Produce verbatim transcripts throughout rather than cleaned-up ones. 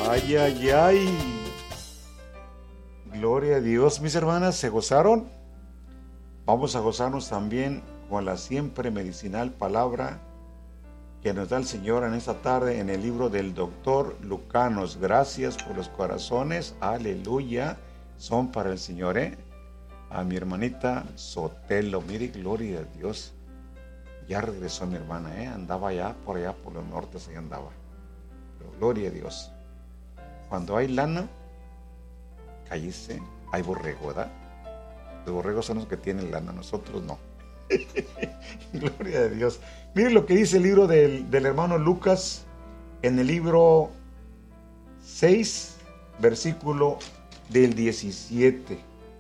Ay, ay, ay. Gloria a Dios, mis hermanas, ¿se gozaron? Vamos a gozarnos también con la siempre medicinal palabra que nos da el Señor en esta tarde en el libro del doctor Lucanos. Gracias por los corazones, aleluya, son para el Señor, ¿eh? A mi hermanita Sotelo, mire, gloria a Dios. Ya regresó mi hermana, ¿eh? Andaba allá, por allá, por los nortes, ahí andaba. Pero gloria a Dios. Cuando hay lana, cállese, hay borrego, ¿verdad? Los borregos son los que tienen lana, nosotros no. Gloria a Dios. Miren lo que dice el libro del, del hermano Lucas, en el libro seis, versículo del diecisiete.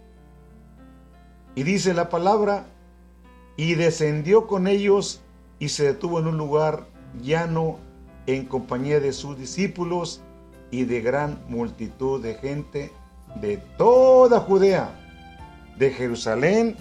Y dice la palabra: y descendió con ellos y se detuvo en un lugar llano en compañía de sus discípulos y de gran multitud de gente de toda Judea, de Jerusalén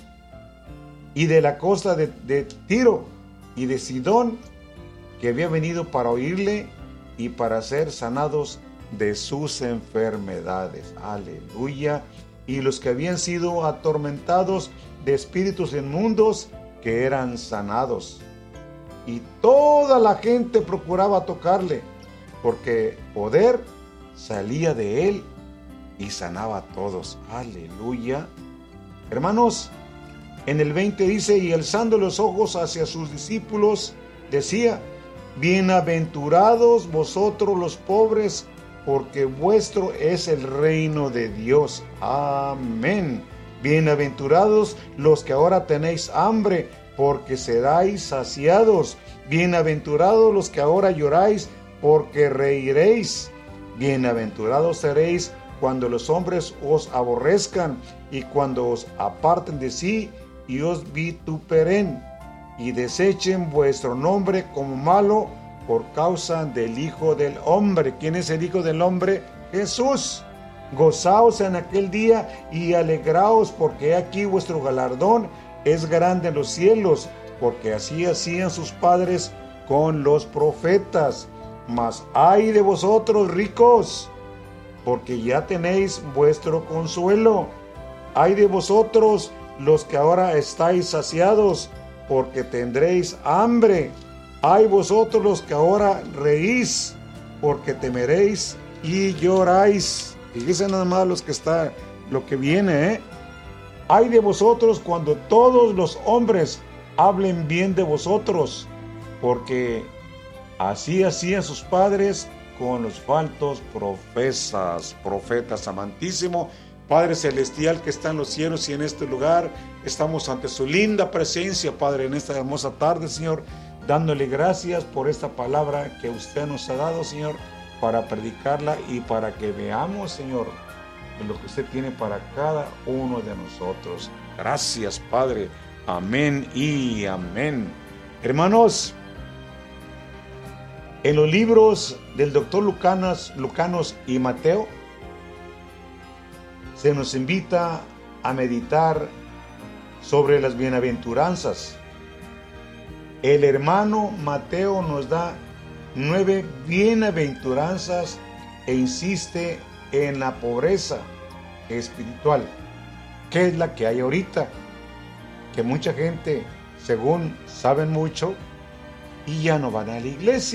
y de la costa de, de Tiro y de Sidón, que había venido para oírle y para ser sanados de sus enfermedades. Aleluya. Y los que habían sido atormentados de espíritus inmundos, que eran sanados. Y toda la gente procuraba tocarle, porque poder salía de él y sanaba a todos. Aleluya. Hermanos, en el veinte dice: y alzando los ojos hacia sus discípulos, decía: bienaventurados vosotros los pobres, porque vuestro es el reino de Dios. Amén. Bienaventurados los que ahora tenéis hambre, porque seréis saciados. Bienaventurados los que ahora lloráis, porque reiréis. Bienaventurados seréis cuando los hombres os aborrezcan y cuando os aparten de sí y os vituperen y desechen vuestro nombre como malo por causa del Hijo del Hombre. ¿Quién es el Hijo del Hombre? Jesús. Gozaos en aquel día y alegraos, porque aquí vuestro galardón es grande en los cielos, porque así hacían sus padres con los profetas. Mas ay de vosotros, ricos, porque ya tenéis vuestro consuelo. Ay de vosotros, los que ahora estáis saciados, porque tendréis hambre. Ay vosotros los que ahora reís, porque temeréis y lloráis. Fíjense nada más los que está, lo que viene, ¿eh? Ay de vosotros cuando todos los hombres hablen bien de vosotros, porque así hacían sus padres con los falsos profetas. Profetas. Amantísimo Padre Celestial que está en los cielos y en este lugar, estamos ante su linda presencia, Padre, en esta hermosa tarde, Señor, dándole gracias por esta palabra que usted nos ha dado, Señor, para predicarla y para que veamos, Señor, lo que usted tiene para cada uno de nosotros. Gracias, Padre. Amén y amén. Hermanos, en los libros del doctor Lucanos, Lucanos y Mateo, se nos invita a meditar sobre las bienaventuranzas. El hermano Mateo nos da nueve bienaventuranzas e insiste en la pobreza espiritual, que es la que hay ahorita, que mucha gente, según saben mucho, y ya no van a la iglesia.